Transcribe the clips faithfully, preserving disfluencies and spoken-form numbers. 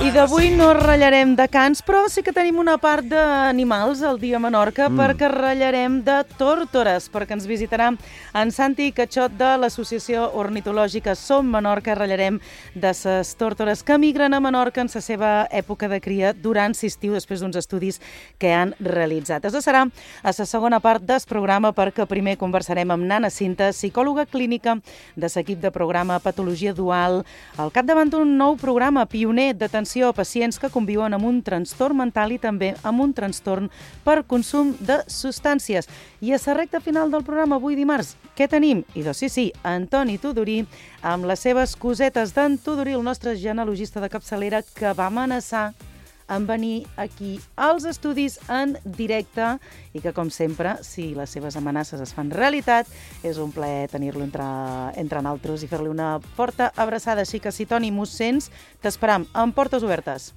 I d'avui no ratllarem de cants, però sí que tenim una part d'animals al dia a Menorca, mm. perquè ratllarem de tórtores, perquè ens visitarà en Santi Cachot de l'Associació Ornitològica Som Menorca. Ratllarem de ses tórtores que migren a Menorca en la seva època de cria durant l'estiu, després d'uns estudis que han realitzat. Això serà a la segona part del programa, perquè primer conversarem amb Nana Cinta, psicòloga clínica de l'equip de programa Patologia Dual, al capdavant d'un nou programa pioner d'atenció a pacients que conviuen amb un trastorn mental i també amb un trastorn per consum de substàncies. I a la recta final del programa, avui dimarts, què tenim? I doncs sí, sí, Antoni Tudorí, amb les seves cosetes d'en Tudorí, el nostre genealogista de capçalera, que va amenaçar en venir aquí als estudis en directe i que, com sempre, si les seves amenaces es fan realitat, és un plaer tenir-lo entre, entre nosaltres i fer-li una forta abraçada. Així que, si Toni mos sents, t'esperam amb portes obertes.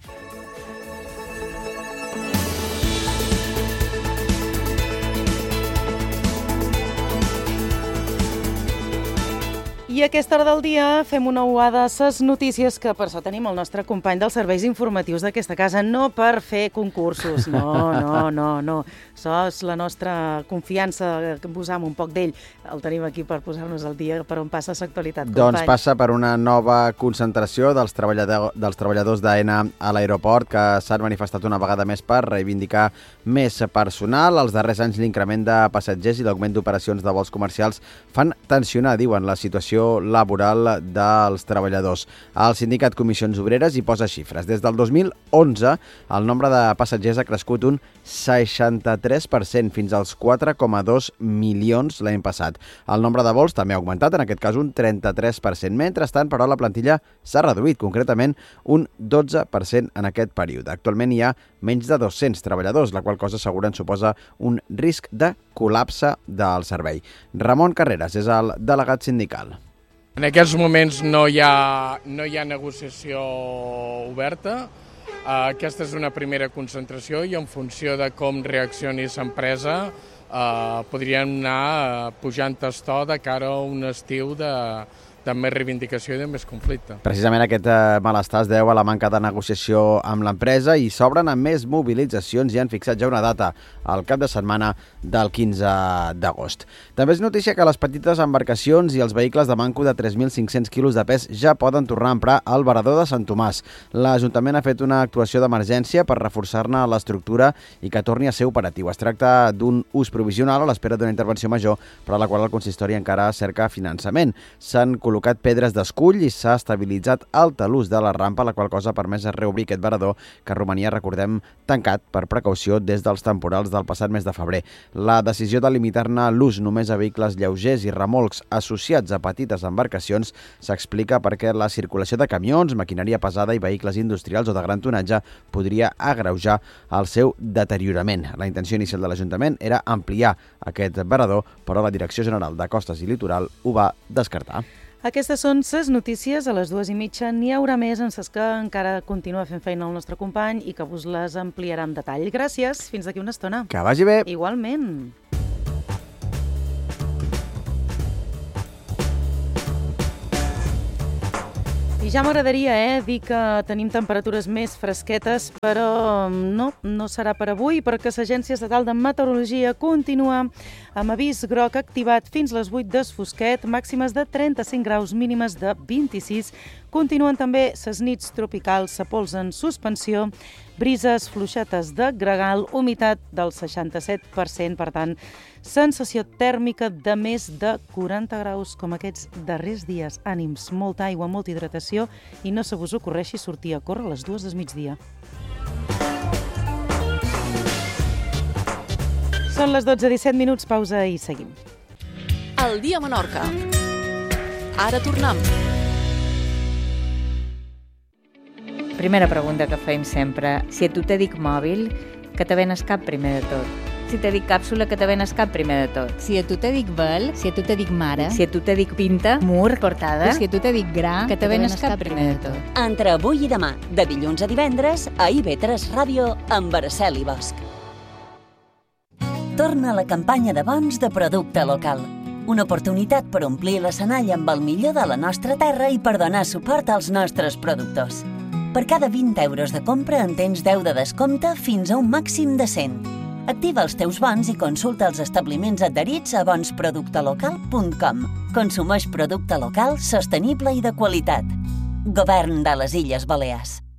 I a aquesta hora del dia fem una uada a ses notícies, que per això tenim el nostre company dels serveis informatius d'aquesta casa, no per fer concursos, no, no, no, no. Això és la nostra confiança, que posam un poc d'ell. El tenim aquí per posar-nos al dia per on passa l'actualitat, company. Doncs passa per una nova concentració dels, treballador, dels treballadors d'Aena a l'aeroport, que s'han manifestat una vegada més per reivindicar més personal. Els darrers anys l'increment de passatgers i l'augment d'operacions de vols comercials fan tensionar, diuen, la situació laboral dels treballadors. El sindicat Comissions Obreres hi posa xifres. Des del dos mil onze, el nombre de passatgers ha crescut un seixanta-tres per cent, fins als quatre coma dos milions l'any passat. El nombre de vols també ha augmentat, en aquest cas un trenta-tres per cent. Mentrestant, però, la plantilla s'ha reduït, concretament un dotze per cent en aquest període. Actualment hi ha menys de dos-cents treballadors, la qual cosa, asseguren, suposa un risc de col·lapse del servei. Ramon Carreras és el delegat sindical. En aquests moments no hi ha, no hi ha negociació oberta. Aquesta és una primera concentració i en funció de com reaccioni l'empresa eh, podríem anar pujant el to de cara a un estiu de, de més reivindicació i de més conflicte. Precisament aquest eh, malestar es deu a la manca de negociació amb l'empresa i s'obren amb més mobilitzacions i han fixat ja una data, al cap de setmana del quinze d'agost. També és notícia que les petites embarcacions i els vehicles de manco de tres mil cinc-cents quilos de pes ja poden tornar a emprar el varador de Sant Tomàs. L'Ajuntament ha fet una actuació d'emergència per reforçar-ne l'estructura i que torni a ser operatiu. Es tracta d'un ús provisional a l'espera d'una intervenció major, per a la qual el consistori encara cerca finançament. S'han col·locat pedres d'escull i s'ha estabilitzat el talús de la rampa, la qual cosa ha permès reobrir aquest varador que romania, recordem, tancat per precaució des dels temporals del passat mes de febrer. La decisió de limitar-ne l'ús només a vehicles lleugers i remolcs associats a petites embarcacions s'explica perquè la circulació de camions, maquinària pesada i vehicles industrials o de gran tonatge podria agreujar el seu deteriorament. La intenció inicial de l'Ajuntament era ampliar aquest varador, però la Direcció General de Costes i Litoral ho va descartar. Aquestes són les notícies. A les dues i mitja n'hi haurà més en ses que encara continua fent feina el nostre company i que vos les ampliarà en detall. Gràcies, fins d'aquí una estona. Que vagi bé. Igualment. I ja m'agradaria eh, dir que tenim temperatures més fresquetes, però no, no serà per avui, perquè l'Agència Estatal de Meteorologia continua amb avís groc activat fins les vuit del fosquet, màximes de trenta-cinc graus, mínimes de vint-i-sis. Continuen també les nits tropicals, la pols en suspensió, brises fluixetes de gregal, humitat del seixanta-set per cent, per tant, sensació tèrmica de més de quaranta graus, com aquests darrers dies. Ànims, molta aigua, molta hidratació i no se vos ocorreixi sortir a córrer a les dues del migdia. Són les dotze i disset minuts, pausa i seguim. El dia a Menorca. Ara tornem. Primera pregunta que fem sempre. Si a tu te dic mòbil, que te venes cap primer de tot? Si te dic càpsula, que te venes cap primer de tot? Si a tu te dic vel, si a tu te dic mare, si a tu te dic pinta, mur, portada, si a tu te dic gra, que te venes cap primer de tot. Entre avui i demà, de dilluns a divendres, a I V tres Ràdio, amb Araceli Bosch. Torna la campanya de bons de producte local. Una oportunitat per omplir l'escenari amb el millor de la nostra terra i per donar suport als nostres productors. Per cada vint euros de compra en tens deu de descompte fins a un màxim de cent. Activa els teus bons i consulta els establiments adherits a bons producte local punt com. Consumeix producte local, sostenible i de qualitat. Govern de les Illes Balears.